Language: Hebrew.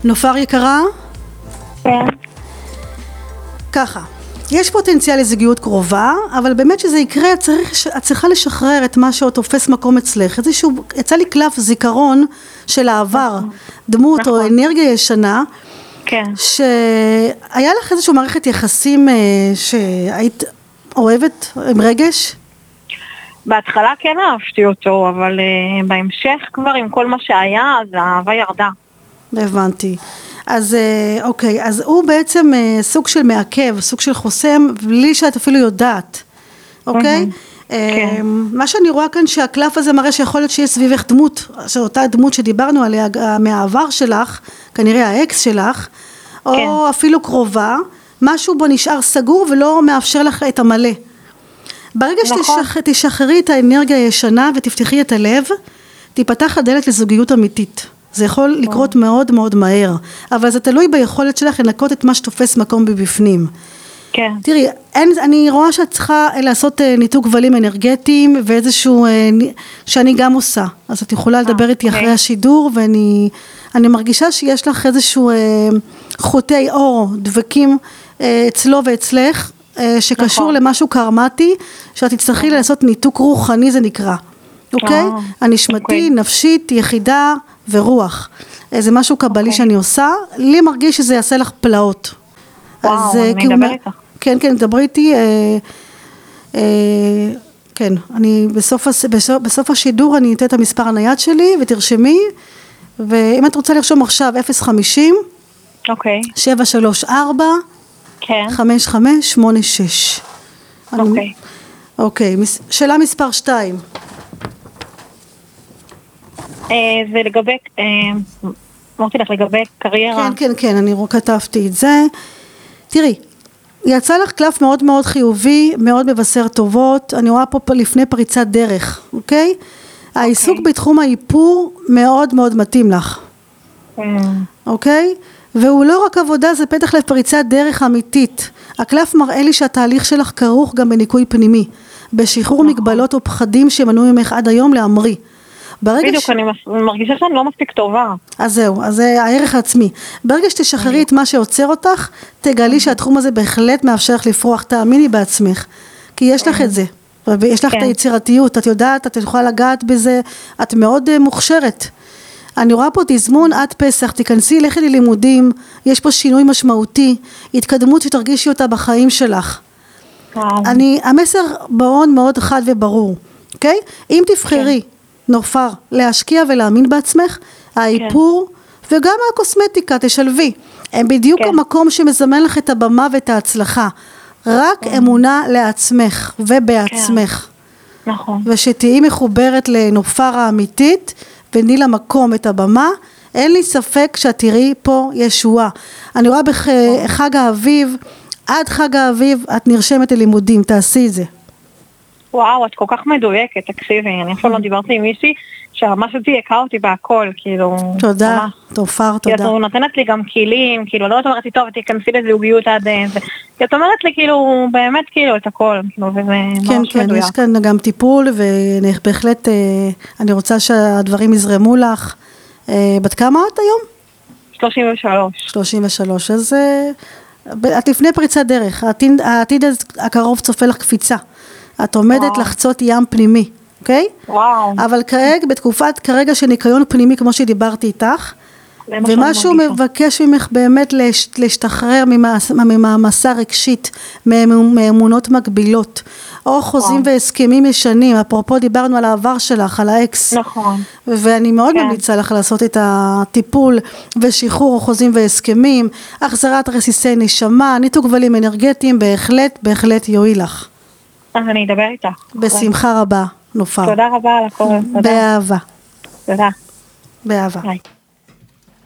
נופר יקרה? כן. ככה, יש פוטנציאל לזוגיות קרובה, אבל באמת שזה יקרה, את צריכה לשחרר את מה שעוד תופס מקום אצלך. יצא לי קלף זיכרון של העבר, דמות או אנרגיה ישנה, כן. שהיה לך איזושהי מערכת יחסים שהיית אוהבת עם רגש? בהתחלה כן אהבתי אותו, אבל בהמשך כבר עם כל מה שהיה, אז האהבה ירדה. הבנתי. אז אוקיי, אז הוא בעצם סוג של מעכב, סוג של חוסם, בלי שאת אפילו יודעת, אוקיי? כן. מה שאני רואה כאן שהקלף הזה מראה שיכול להיות שיש סביבך דמות, שאותה דמות שדיברנו עליה מהעבר שלך, כנראה האקס שלך, או אפילו קרובה, משהו בו נשאר סגור ולא מאפשר לך את המלא. ברגע שתשחררי את האנרגיה הישנה ותפתחי את הלב, תיפתח הדלת לזוגיות אמיתית. זה יכול לקרות מאוד מאוד מהר, אבל זה תלוי ביכולת שלך לנקות את מה שתופס מקום בבפנים. כן. תראי, אני רואה שאת צריכה לעשות ניתוק גבלים אנרגטיים, ואיזשהו, שאני גם עושה. אז את יכולה לדבר איתי אחרי השידור, ואני מרגישה שיש לך איזשהו חוטי אור, דבקים אצלו ואצלך, שקשור למשהו קרמטי, שאת תצטרכי לעשות ניתוק רוחני, זה נקרא. אוקיי? הנשמתי, נפשית, יחידה ורוח. זה משהו קבלי שאני עושה, לי מרגיש שזה יעשה לך פלאות. וואו, אני אדבר איתך. כן, כן, דברי איתי, כן, אני בסוף השידור אני אתן את המספר הנייד שלי ותרשמי, ואם את רוצה לרשום עכשיו 050, אוקיי. 734, כן. 5586. אוקיי. אוקיי, שאלה מספר 2. זה לגבי, אמרתי לך לגבי קריירה. כן, כן, כן, אני כתבתי את זה. תראי, יצא לך קלף מאוד מאוד חיובי, מאוד מבשר טובות, אני רואה פה לפני פריצת דרך, אוקיי? העיסוק בתחום האיפור מאוד מאוד מתאים לך, אוקיי? והוא לא רק עבודה, זה פתח לפריצת דרך אמיתית. הקלף מראה לי שהתהליך שלך כרוך גם בניקוי פנימי, בשחרור מגבלות או פחדים שמנעו ממך עד היום להמריא. בדיוק, אני מרגישה שאני לא מספיק טובה. אז זהו, אז זה הערך העצמי. ברגע שתשחררי את מה שעוצר אותך, תגלי שהתחום הזה בהחלט מאפשר לך לפרוח, תאמיני בעצמך, כי יש לך את זה, ויש לך את היצירתיות, את יודעת, את יכולה לגעת בזה, את מאוד מוכשרת. אני רואה פה תזמון עד פסח, תיכנסי, לכי ללימודים, יש פה שינוי משמעותי, התקדמות שתרגישי אותה בחיים שלך. המסר מאוד מאוד חד וברור, אוקיי? אם תבחרי, נופר, להשקיע ולהאמין בעצמך, האיפור וגם הקוסמטיקה, תשלבי. הם בדיוק המקום שמזמן לך את הבמה ואת ההצלחה. רק אמונה לעצמך ובעצמך. נכון. ושתהי מחוברת לנופר האמיתית, וני למקום את הבמה, אין לי ספק שאת תראי פה ישועה. אני רואה בחג האביב, עד חג האביב, את נרשמת ללימודים, תעשי את זה. וואו, את כל כך מדויקת, תקשיבי, אני אפילו לא דיברתי עם מישהי שממש דייקה אותי בהכל, כאילו... תודה, תופר, תודה. כי את נותנת לי גם כלים, כאילו, לא אומרת לי, טוב, תיכנסי לזוגיות עד זה. כי את אומרת לי, כאילו, באמת, כאילו, את הכל, כאילו, וזה ממש מדויק. כן, כן, יש כאן גם טיפול, ובהחלט אני רוצה שהדברים יזרמו לך. בת כמה את היום? 33. 33, אז את לפני פריצת דרך, העתיד הקרוב צופה לך קפיצה. את עומדת לחצות ים פנימי, אוקיי? וואו. אבל בתקופת כרגע של ניקיון פנימי, כמו שדיברתי איתך, ומשהו מבקש ממך באמת להשתחרר ממעמסה רגשית, מאמונות מגבילות, או חוזים והסכמים ישנים, אפרופו דיברנו על העבר שלך, על האקס. נכון. ואני מאוד ממליצה לך לעשות את הטיפול ושחרור חוזים והסכמים, החזרת רסיסי נשמה, ניתוק גבלים אנרגטיים, בהחלט יועיל לך. אז אני אדבר איתך. בשמחה רבה, נופר. תודה רבה על הכל. באהבה. תודה. באהבה. ביי.